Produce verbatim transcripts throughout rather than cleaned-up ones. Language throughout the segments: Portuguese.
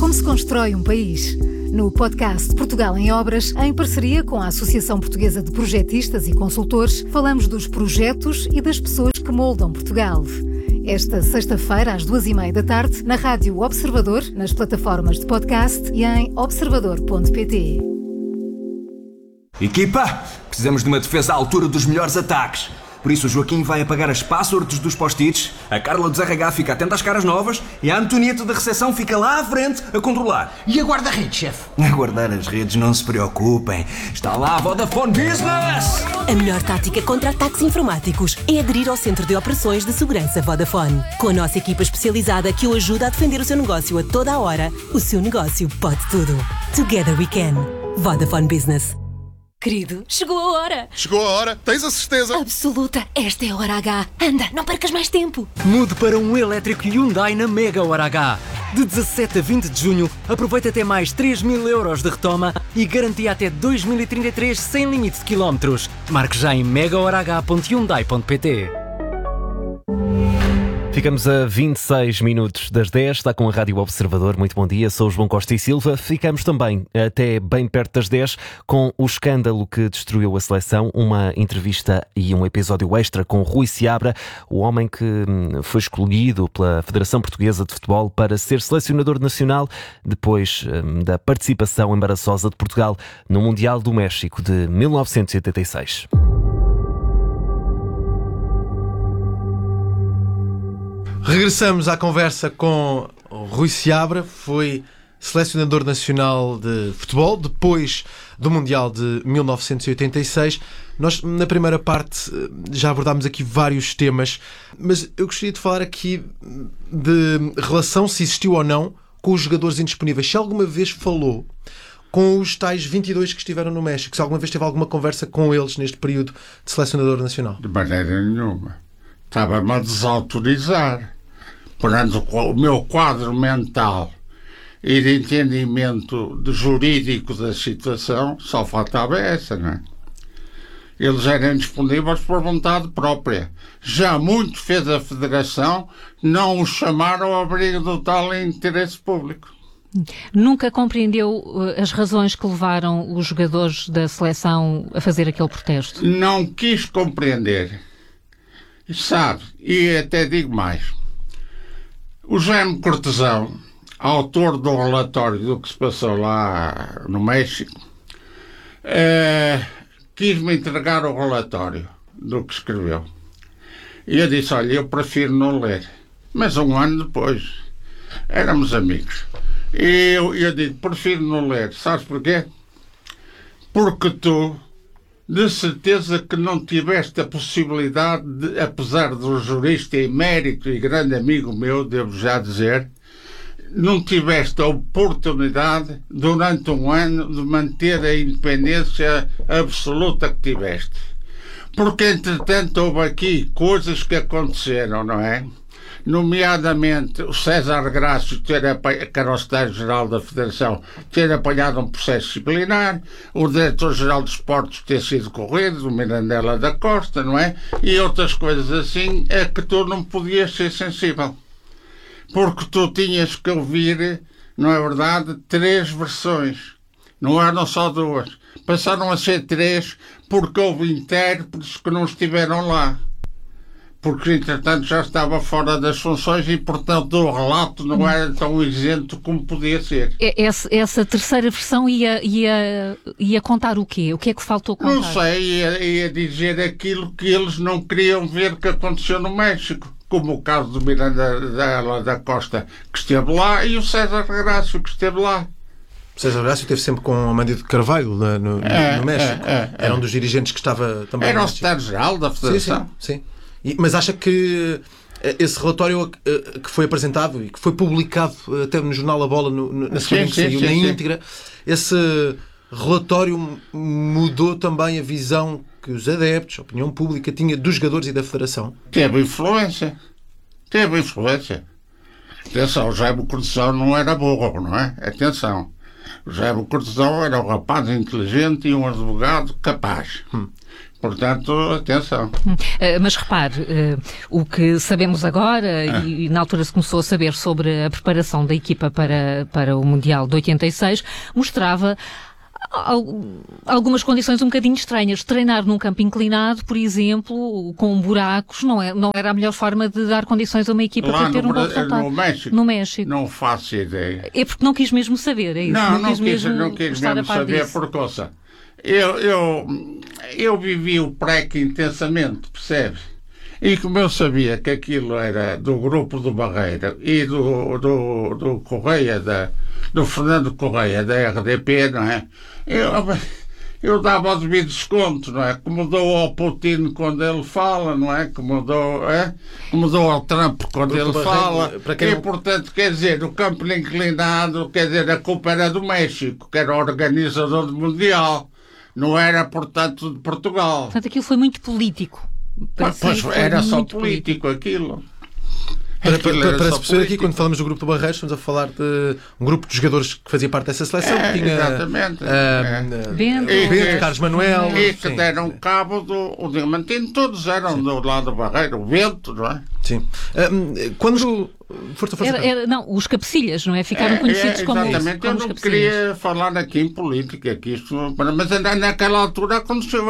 como se constrói um país. No podcast Portugal em Obras, em parceria com a Associação Portuguesa de Projetistas e Consultores, falamos dos projetos e das pessoas que moldam Portugal. Esta sexta-feira, às duas e meia da tarde, na Rádio Observador, nas plataformas de podcast e em observador ponto pt. Equipa, precisamos de uma defesa à altura dos melhores ataques. Por isso o Joaquim vai apagar as passwords dos post-its, a Carla do R H fica atenta às caras novas e a Antonieta da recepção fica lá à frente a controlar. E a guarda-redes, chefe? A guardar as redes, não se preocupem. Está lá a Vodafone Business! A melhor tática contra ataques informáticos é aderir ao Centro de Operações de Segurança Vodafone. Com a nossa equipa especializada que o ajuda a defender o seu negócio a toda a hora, o seu negócio pode tudo. Together we can. Vodafone Business. Querido, chegou a hora. Chegou a hora? Tens a certeza? Absoluta. Esta é a hora H. Anda, não percas mais tempo. Mude para um elétrico Hyundai na Mega Hora H. De dezassete a vinte de junho, aproveita até mais três mil euros de retoma e garantia até dois mil e trinta e três sem limite de quilómetros. Marque já em mega hora h ponto hyundai ponto pt. Ficamos a vinte e seis minutos das dez, está com a Rádio Observador. Muito bom dia, sou o João Costa e Silva. Ficamos também até bem perto das dez com o escândalo que destruiu a seleção, uma entrevista e um episódio extra com Rui Seabra, o homem que foi escolhido pela Federação Portuguesa de Futebol para ser selecionador nacional depois da participação embaraçosa de Portugal no Mundial do México de mil novecentos e oitenta e seis. Regressamos à conversa com o Rui Seabra, foi selecionador nacional de futebol depois do Mundial de mil novecentos e oitenta e seis. Nós, na primeira parte, já abordámos aqui vários temas, mas eu gostaria de falar aqui de relação, se existiu ou não, com os jogadores indisponíveis. Se alguma vez falou com os tais vinte e dois que estiveram no México, se alguma vez teve alguma conversa com eles neste período de selecionador nacional? De maneira nenhuma. Estava-me a desautorizar. Portanto, o meu quadro mental e de entendimento de jurídico da situação só faltava essa, não é? Eles eram disponíveis por vontade própria. Já muito fez a Federação não os chamar ao abrigo do tal interesse público. Nunca compreendeu as razões que levaram os jogadores da seleção a fazer aquele protesto? Não quis compreender. Sabe, e até digo mais. O Jaime Cortesão, autor do relatório do que se passou lá no México, eh, quis-me entregar o relatório do que escreveu. E eu disse, olha, eu prefiro não ler. Mas um ano depois, éramos amigos. E eu, eu disse, prefiro não ler. Sabes porquê? Porque tu, de certeza que não tiveste a possibilidade, de, apesar do jurista emérito e grande amigo meu, devo já dizer, não tiveste a oportunidade durante um ano de manter a independência absoluta que tiveste. Porque, entretanto, houve aqui coisas que aconteceram, não é? Nomeadamente o César Grácio, ter apanhado, que era o secretário-geral da Federação, ter apanhado um processo disciplinar, o diretor-geral de esportes ter sido corrido, o Mirandela da Costa, não é? E outras coisas assim, é que tu não podias ser sensível. Porque tu tinhas que ouvir, não é verdade, três versões. Não eram só duas. Passaram a ser três porque houve intérpretes que não estiveram lá. Porque, entretanto, já estava fora das funções e, portanto, o relato não era tão isento como podia ser. Essa, essa terceira versão ia, ia, ia contar o quê? O que é que faltou contar? Não sei, ia, ia dizer aquilo que eles não queriam ver que aconteceu no México, como o caso do Miranda da, da Costa, que esteve lá, e o César Grácio, que esteve lá. César Grácio esteve sempre com o Amândio de Carvalho no, no, é, no México. É, é, era um dos dirigentes que estava também. Era o secretário-geral da Federação. Sim, sim. sim. E, mas acha que esse relatório que foi apresentado e que foi publicado até no jornal A Bola, no, na semana em que saiu, na íntegra, esse relatório mudou também a visão que os adeptos, a opinião pública, tinha dos jogadores e da Federação? Teve influência. Teve influência. Atenção, o Jaime Cortesão não era burro, não é? Atenção. O Jaime Cortesão era um rapaz inteligente e um advogado capaz. Hum. Portanto, atenção. Uh, mas repare, uh, o que sabemos agora, ah. e, e na altura se começou a saber sobre a preparação da equipa para, para o Mundial de oitenta e seis, mostrava algumas condições um bocadinho estranhas. Treinar num campo inclinado, por exemplo, com buracos, não, é, não era a melhor forma de dar condições a uma equipa lá para ter no, um bom resultado. No México? No México. Não faço ideia. É porque não quis mesmo saber, é isso? Não, não, não quis, quis mesmo, não quis estar mesmo a par saber, disso. porque, ouça, eu, eu, eu vivi o pré-que intensamente, percebe? E como eu sabia que aquilo era do grupo do Barreira e do, do, do Correia, da, do Fernando Correia, da R D P, não é? Eu, eu dava o devido desconto, não é? Como dou ao Putin quando ele fala, não é? Como dou, é? Como dou ao Trump quando ele Barreira, fala. Para quem... E, portanto, quer dizer, o campo inclinado, quer dizer, a culpa era do México, que era o organizador do Mundial. Não era, portanto, de Portugal. Portanto, aquilo foi muito político. Pois, pois era só político, político aquilo. Para, para, para, para se perceber aqui, quando falamos do grupo do Barreiros, estamos a falar de um grupo de jogadores que fazia parte dessa seleção, é, que tinha exatamente. Uh, é. Bento, e, Bento, Carlos Manuel. E que deram cabo do o Diamantino, todos eram sim. do lado do Barreiro, o Bento, não é? Sim. Uh, quando. Força, força, era, era, não, os cabecilhas, não é? Ficaram é, conhecidos é, como exatamente, como eu não queria falar aqui em política, que isto, mas naquela altura aconteceu a,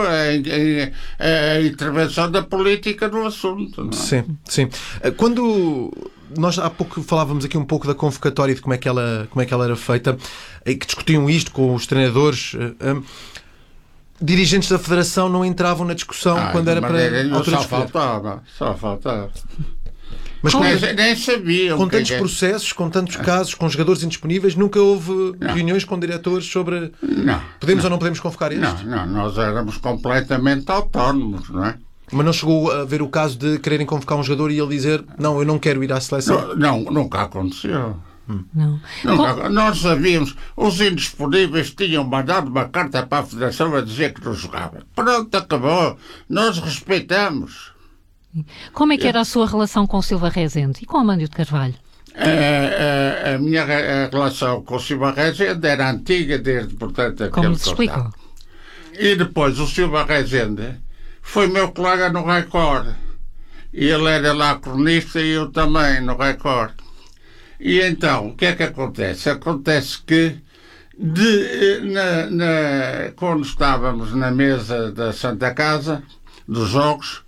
a, a intervenção da política no assunto. Não é? Sim, sim. Quando nós há pouco falávamos aqui um pouco da convocatória e de como é que ela, como é que ela era feita, e que discutiam isto com os treinadores. Um, dirigentes da Federação não entravam na discussão ah, quando era para a altura só faltava, só faltava. Mas com, nem, nem sabiam. Com tantos que... processos, com tantos casos, com jogadores indisponíveis, nunca houve não. reuniões com diretores sobre não, podemos não. ou não podemos convocar isto? Não, não, nós éramos completamente autónomos, não é? Mas não chegou a ver o caso de quererem convocar um jogador e ele dizer não, eu não quero ir à seleção? Não, não nunca aconteceu. Hum. Não. Nunca, nós sabíamos, os indisponíveis tinham mandado uma carta para a Federação a dizer que não jogava. Pronto, acabou. Nós respeitamos. Como é que era a sua relação com o Silva Rezende e com o Amândio de Carvalho? A, a, a minha a relação com o Silva Rezende era antiga desde, portanto, aquele Como se explicou? E depois o Silva Rezende foi meu colega no Record. E ele era lá cronista e eu também no Record. E então, o que é que acontece? Acontece que de, na, na, quando estávamos na mesa da Santa Casa, dos jogos,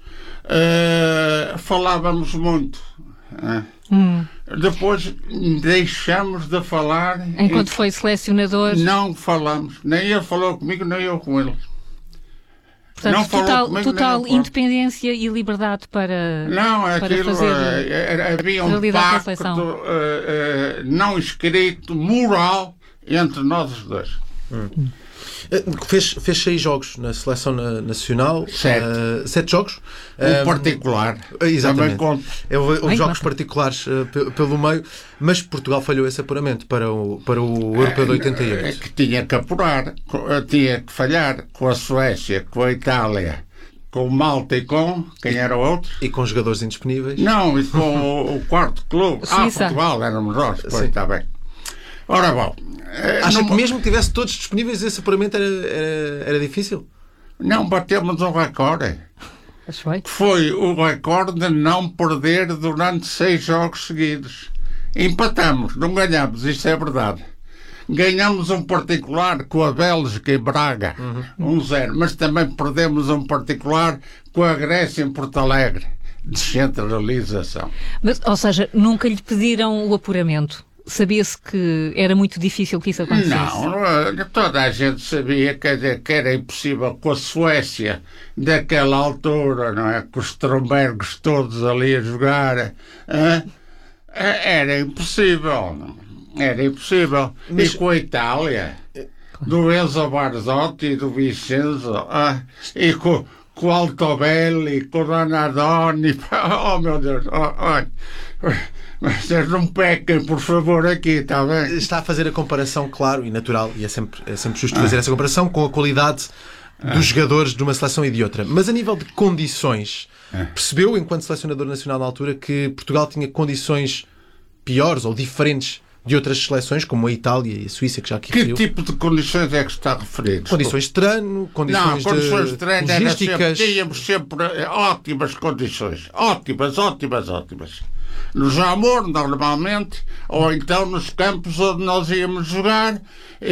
Uh, falávamos muito. Uh. Hum. Depois deixamos de falar. Enquanto em... foi selecionador? Não falamos. Nem ele falou comigo, nem eu com ele. Portanto, não total, comigo, total independência e liberdade para, não, para aquilo, fazer. Havia um pacto uh, uh, não escrito, moral, entre nós os dois. Hum. Fez, fez seis jogos na seleção nacional. Sete. Uh, sete jogos. Um particular. Exatamente. Houve, houve jogos particulares uh, pelo meio, mas Portugal falhou esse apuramento para o, para o Europeu de oitenta e oito. É que tinha que apurar, tinha que falhar com a Suécia, com a Itália, com Malta e com... Quem era o outro? E com jogadores indisponíveis. Não, e com o, o quarto clube. Ah, Portugal, éramos nós. Pois, está bem. Ora, bom... Acha não... que mesmo que tivesse todos disponíveis esse apuramento era, era, era difícil? Não, batemos um recorde. Foi? Foi o recorde de não perder durante seis jogos seguidos. Empatamos, não ganhamos, isto é verdade. Ganhamos um particular com a Bélgica e Braga, uhum. um zero, mas também perdemos um particular com a Grécia em Porto Alegre. Descentralização. Mas, ou seja, nunca lhe pediram o apuramento? Sabia-se que era muito difícil que isso acontecesse? Não, toda a gente sabia que, que era impossível com a Suécia daquela altura, não é? Com os Strombergs todos ali a jogar. Hein? Era impossível. Era impossível. Mas... E com a Itália, do Enzo Barzotti e do Vincenzo, hein? E com, com o Altobelli, com o Donadoni. Oh, meu Deus, olha. Oh, mas vocês não pequem, por favor, aqui, está bem? Está a fazer a comparação, claro, e natural, e é sempre, é sempre justo fazer ah. essa comparação com a qualidade ah. dos jogadores de uma seleção e de outra. Mas a nível de condições, ah. percebeu, enquanto selecionador nacional na altura, que Portugal tinha condições piores ou diferentes de outras seleções, como a Itália e a Suíça, que já aqui Que referiu. tipo de condições é que está referido? Condições de treino, condições, Não, condições de, de treino logísticas. era sempre, tínhamos sempre ótimas condições. Ótimas, ótimas, ótimas. No Jamor, normalmente, ou então nos campos onde nós íamos jogar,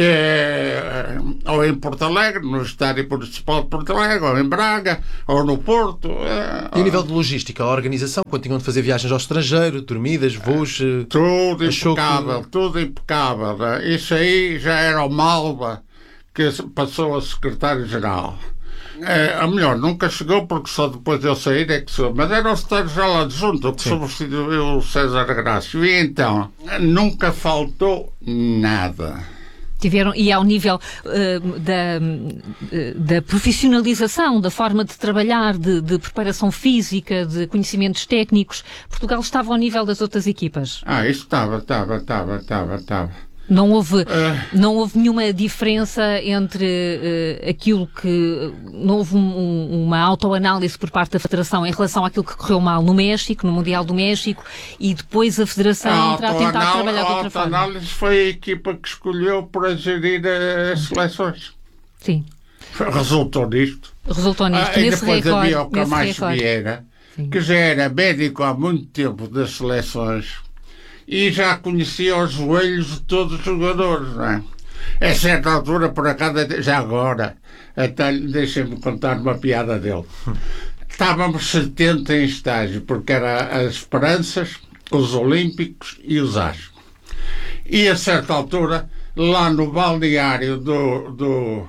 eh, ou em Porto Alegre, no Estádio Municipal de Porto Alegre, ou em Braga, ou no Porto. Eh, E a nível de logística, a organização, quando tinham de fazer viagens ao estrangeiro, dormidas, voos... eh, Tudo achou impecável, que- tudo impecável. né? Isso aí já era o Malva que passou a secretário-geral. É, a melhor, nunca chegou porque só depois de eu sair é que sou. Mas era o secretário-geral adjunto que substituiu o César Grácio. E então, nunca faltou nada. Tiveram, e ao nível uh, da, uh, da profissionalização, da forma de trabalhar, de, de preparação física, de conhecimentos técnicos, Portugal estava ao nível das outras equipas? Ah, isso estava, estava, estava, estava, estava. Não houve, Uh, não houve nenhuma diferença entre uh, aquilo que... Não houve um, um, uma autoanálise por parte da Federação em relação àquilo que correu mal no México, no Mundial do México, e depois a Federação entrar a tentar trabalhar de outra forma? A autoanálise foi a equipa que escolheu para gerir as seleções. Sim. Resultou nisto. Resultou nisto. Ah, e nesse depois recorde, havia o nesse Camacho recorde. Vieira, Sim. que já era médico há muito tempo das seleções e já conhecia os joelhos de todos os jogadores, não é? A certa altura, por acaso, já agora, até deixem-me contar uma piada dele. Estávamos setenta em estágio, porque era as Esperanças, os Olímpicos e os As. E a certa altura, lá no balneário do, do,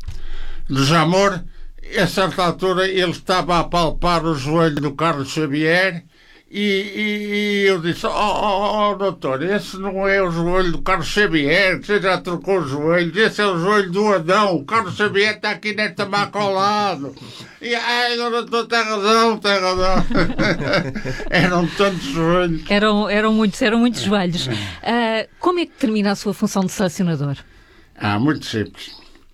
do Jamor, a certa altura ele estava a palpar o joelho do Carlos Xavier e, e, e eu disse, oh, oh, oh, doutor, esse não é o joelho do Carlos Xavier, você já trocou os joelhos, esse é o joelho do Adão, o Carlos Xavier está aqui nesta maca ao lado. E, ai, doutor, tem razão, tem razão. Eram tantos joelhos. Eram, eram muitos, eram muitos joelhos. Uh, como é que termina a sua função de selecionador? Ah, muito simples.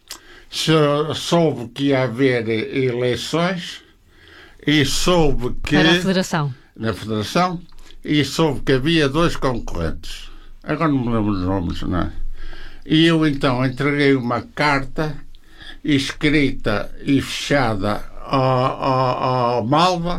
Sou- soube que ia haver eleições e soube que... Para a Federação. Na Federação, e soube que havia dois concorrentes. Agora não me lembro dos nomes, não é? E eu então entreguei uma carta escrita e fechada ao, ao, ao Malva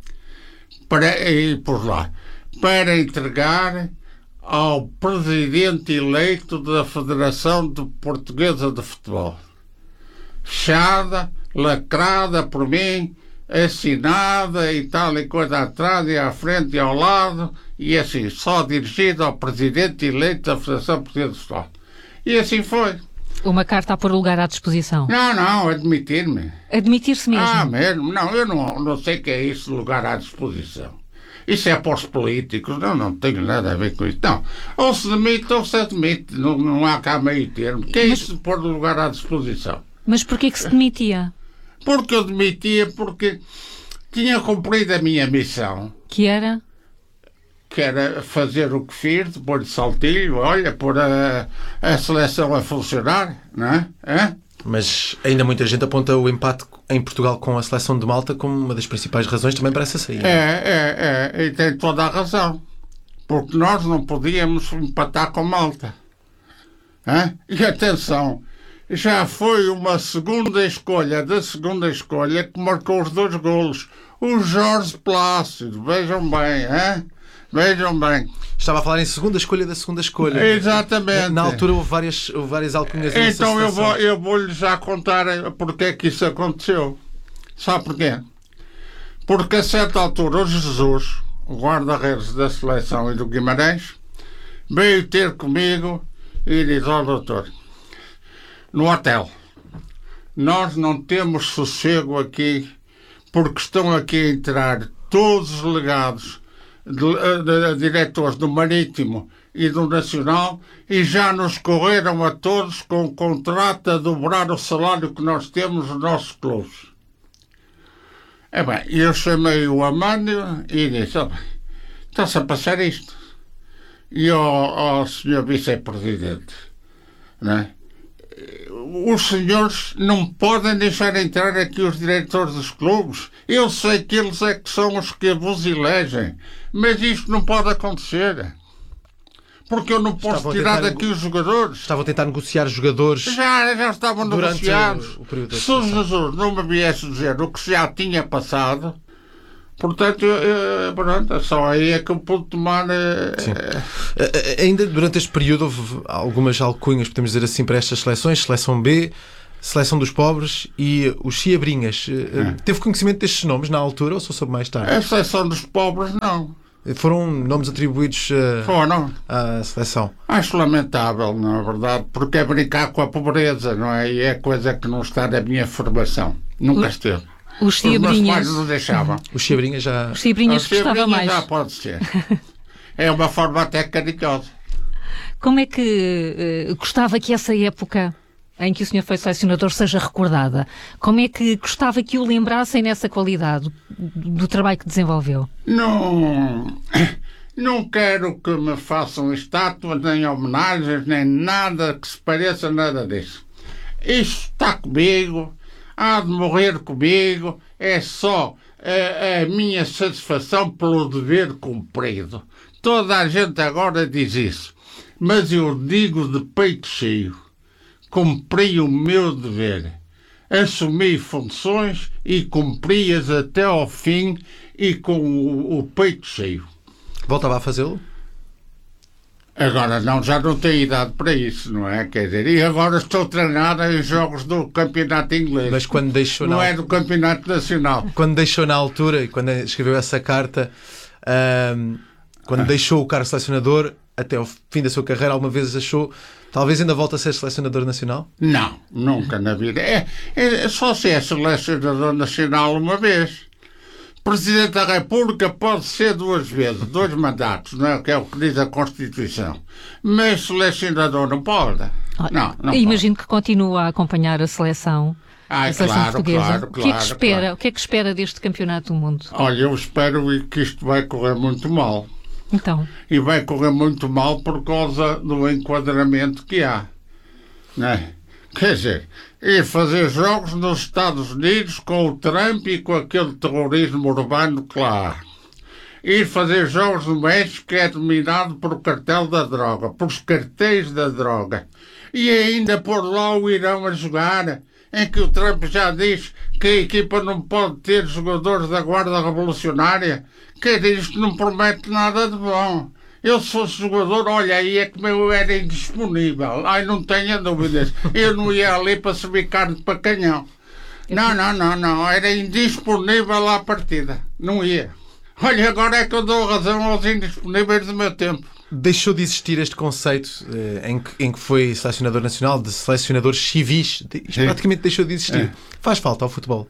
para ir por lá, para entregar ao presidente eleito da Federação de Portuguesa de Futebol. Fechada, lacrada por mim, assinada e tal e coisa atrás e à frente e ao lado e assim, só dirigida ao presidente eleito da Federação Portuguesa de Futebol. E assim foi. Uma carta a pôr lugar à disposição. Não, não, admitir-me. Admitir-se mesmo. Ah, mesmo? Não, eu não, não sei o que é isso, lugar à disposição. Isso é para os políticos. Não, não tenho nada a ver com isso. Não. Ou se demite ou se admite. Não, não há cá meio termo. O que é isso de pôr lugar à disposição? Mas porquê que se demitia? Porque eu demitia porque tinha cumprido a minha missão. Que era? Que era fazer o que fiz, depois de saltilho, olha, pôr a, a seleção a funcionar, não é? É? Mas ainda muita gente aponta o empate em Portugal com a seleção de Malta como uma das principais razões também para essa saída. É, é, é, e tem toda a razão. Porque nós não podíamos empatar com Malta. É? E atenção, já foi uma segunda escolha da segunda escolha que marcou os dois golos. O Jorge Plácido, vejam bem, é? Vejam bem. Estava a falar em segunda escolha da segunda escolha. Exatamente. Na altura houve várias, houve várias alcunhas. Então eu vou, eu vou-lhe já contar porque é que isso aconteceu. Sabe porquê? Porque a certa altura o Jesus, o guarda-redes da seleção e do Guimarães, veio ter comigo e disse, ó doutor, no hotel, nós não temos sossego aqui porque estão aqui a entrar todos os legados de, de, de diretores do Marítimo e do Nacional e já nos correram a todos com o contrato a dobrar o salário que nós temos nos nossos clubes. É bem, eu chamei o Amândio e disse, oh, está-se a passar isto. E ao, ao senhor vice-presidente, não é? Os senhores não podem deixar entrar aqui os diretores dos clubes. Eu sei que eles é que são os que vos elegem, mas isto não pode acontecer. Porque eu não posso tirar daqui os jogadores. Estavam a tentar negociar jogadores. Já, já estavam negociados. O período Se o Jesus não me viesse dizer o que já tinha passado, portanto, eu, pronto, só aí é que eu pude tomar. Sim. Uh, ainda durante este período houve algumas alcunhas, podemos dizer assim, para estas seleções: Seleção B, Seleção dos Pobres e os Chiabrinhas. Uh, é. Teve conhecimento destes nomes na altura ou só soube mais tarde? A Seleção dos Pobres, não. Foram nomes atribuídos uh, Foram. à seleção. Acho lamentável, não é verdade? Porque é brincar com a pobreza, não é? E é coisa que não está na minha formação. Nunca esteve. Os Chiabrinhas. Os meus pais não deixavam. Os Chiabrinhas já... Os Chiabrinhas gostava mais. Já pode ser. É uma forma até carinhosa. Como é que uh, gostava que essa época em que o senhor foi selecionador seja recordada? Como é que gostava que o lembrassem nessa qualidade do, do trabalho que desenvolveu? Não, não quero que me façam estátuas, nem homenagens, nem nada que se pareça nada disso. Isto está comigo, há de morrer comigo, é só a, a minha satisfação pelo dever cumprido. Toda a gente agora diz isso, mas eu digo de peito cheio. Cumpri o meu dever, assumi funções e cumpri-as até ao fim e com o, o peito cheio. Voltava a fazê-lo? Agora não, já não tenho idade para isso, não é? Quer dizer, e agora estou treinado em jogos do campeonato inglês. Mas quando deixou não na... é do campeonato nacional. Quando deixou na altura e quando escreveu essa carta, hum, quando ah. deixou o cargo de selecionador, até ao fim da sua carreira, alguma vez achou... Talvez ainda volte a ser selecionador nacional? Não, nunca na vida. É, é só se é selecionador nacional uma vez. Presidente da República pode ser duas vezes, dois mandatos, não é? Que é o que diz a Constituição. Mas selecionador não pode. Não, não Imagino pode. Que continua a acompanhar a seleção, Ai, a seleção claro, portuguesa. Claro, o que é que espera? Claro. O que é que espera deste campeonato do mundo? Olha, eu espero que isto vai correr muito mal. Então. E vai correr muito mal por causa do enquadramento que há. Não é? Quer dizer, ir fazer jogos nos Estados Unidos com o Trump e com aquele terrorismo urbano que lá há. Ir fazer jogos no México que é dominado por cartel da droga, por os cartéis da droga. E ainda pôr lá o Irão a jogar, em que o Trump já diz que a equipa não pode ter jogadores da Guarda Revolucionária. Quer dizer, isto não promete nada de bom. Eu, se fosse jogador, olha, aí é que eu era indisponível. Ai, não tenha dúvidas. Eu não ia ali para servir carne para canhão. Não, não, não, não. Era indisponível à partida. Não ia. Olha, agora é que eu dou razão aos indisponíveis do meu tempo. Deixou de existir este conceito eh, em, que, em que foi selecionador nacional, de selecionadores civis. Isto é. praticamente deixou de existir. É. Faz falta ao futebol?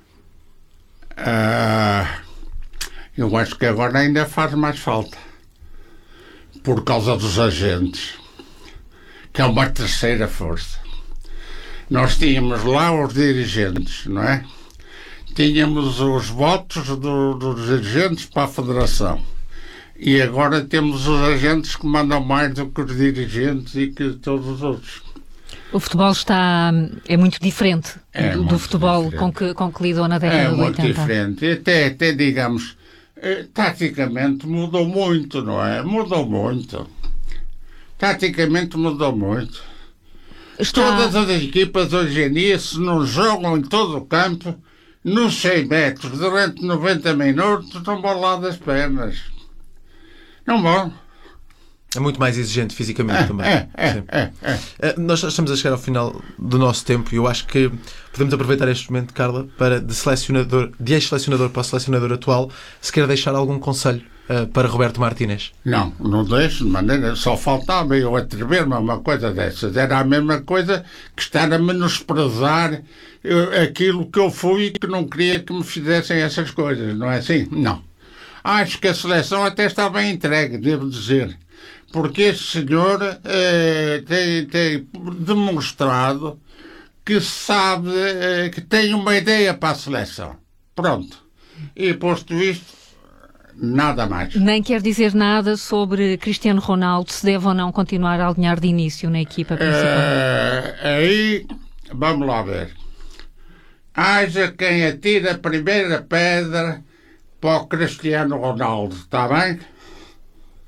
Uh... Eu acho que agora ainda faz mais falta. Por causa dos agentes. Que é uma terceira força. Nós tínhamos lá os dirigentes, não é? Tínhamos os votos do, dos agentes para a Federação. E agora temos os agentes que mandam mais do que os dirigentes e que todos os outros. O futebol está... é muito diferente é do, muito do futebol diferente. Com, que, com que lidou na década é de oitenta. É muito diferente. Até, até digamos... Taticamente mudou muito, não é? Mudou muito. Taticamente mudou muito. Está... Todas as equipas hoje em dia, se não jogam em todo o campo, nos cem metros, durante noventa minutos, estão boladas as pernas. Não vão. É muito mais exigente fisicamente é, também. É, é, é, é. É, nós já estamos a chegar ao final do nosso tempo e eu acho que podemos aproveitar este momento, Carla, para de selecionador, de ex-selecionador para o selecionador atual, se quer deixar algum conselho uh, para Roberto Martínez. Não, não deixo de maneira, só faltava eu atrever-me a uma coisa dessas. Era a mesma coisa que estar a menosprezar eu, aquilo que eu fui e que não queria que me fizessem essas coisas, não é assim? Não. Acho que a seleção até está bem entregue, devo dizer. Porque este senhor eh, tem, tem demonstrado que sabe, eh, que tem uma ideia para a seleção. Pronto. E posto isto, nada mais. Nem quer dizer nada sobre Cristiano Ronaldo, se deve ou não continuar a alinhar de início na equipa principal. Eh, aí, vamos lá ver. Haja quem atira a primeira pedra para o Cristiano Ronaldo, está bem?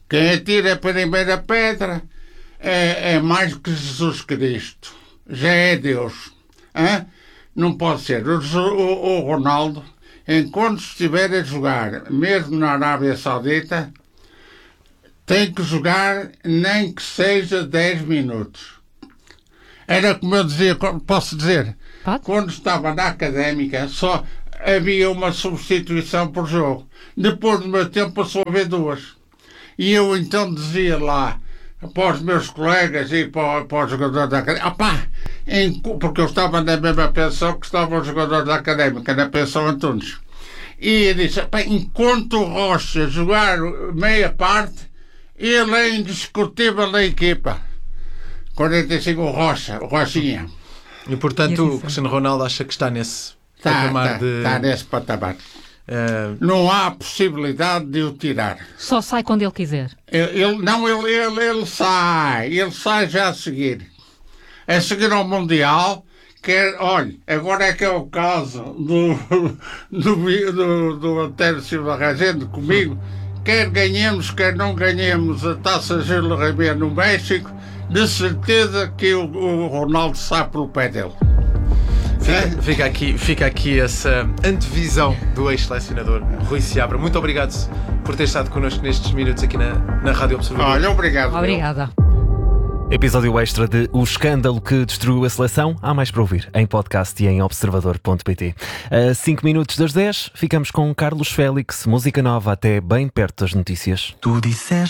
Quem atira a primeira pedra é, é mais que Jesus Cristo. Já é Deus. Hã? Não pode ser. O, o, o Ronaldo, enquanto estiver a jogar, mesmo na Arábia Saudita, tem que jogar nem que seja dez minutos. Era como eu dizia, posso dizer, Pode? Quando estava na Académica, só havia uma substituição por jogo. Depois do meu tempo passou a haver duas. E eu então dizia lá para os meus colegas e para, para os jogadores da Académica, opá, em, porque eu estava na mesma pensão que estavam os jogadores da Académica, na pensão Antunes. E eu disse, opá, enquanto o Rocha jogar meia parte, ele é indiscutível na equipa. quarenta e cinco o Rocha, o Rochinha. E portanto o Cristiano Ronaldo acha que está nesse tá, patamar tá, de... Está nesse patamar. Uh... Não há possibilidade de o tirar. Só sai quando ele quiser. Ele, ele, não, ele, ele, ele sai. Ele sai já a seguir. A seguir ao Mundial. Quer, olha, agora é que é o caso do, do, do, do António Silva Rezende comigo. Quer ganhemos, quer não ganhemos a Taça Gil Ribeiro no México, de certeza que o, o Ronaldo sai pelo pé dele. Fica, fica, aqui, fica aqui essa antevisão do ex-selecionador Rui Seabra. Muito obrigado por ter estado connosco nestes minutos aqui na, na Rádio Observador. Olha, obrigado. Obrigada. Episódio extra de O Escândalo que Destruiu a Seleção. Há mais para ouvir em podcast e em observador ponto pt. A cinco minutos das dez, ficamos com Carlos Félix, música nova até bem perto das notícias. Tu disseste